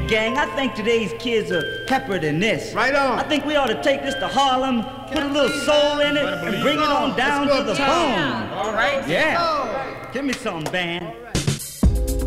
gang, I think today's kids are peppered in this. Right on. I think we ought to take this to Harlem, put a little soul in it, and bring it on down to the bone. All right. Yeah. Give me some, band.